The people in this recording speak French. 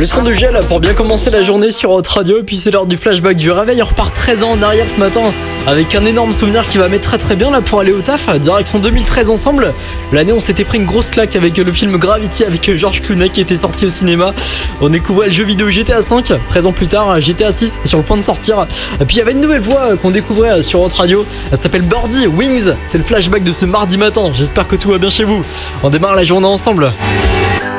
Le son de Gel pour bien commencer la journée sur Hot Radio. Et puis c'est l'heure du flashback du réveil. On repart 13 ans en arrière ce matin avec un énorme souvenir qui va mettre très bien là pour aller au taf. Direction 2013 ensemble. L'année on s'était pris une grosse claque avec le film Gravity avec George Clooney qui était sorti au cinéma. On découvrait le jeu vidéo GTA 5. 13 ans plus tard, GTA 6 sur le point de sortir. Et puis il y avait une nouvelle voix qu'on découvrait sur Hot Radio. Elle s'appelle Birdie Wings. C'est le flashback de ce mardi matin. J'espère que tout va bien chez vous. On démarre la journée ensemble.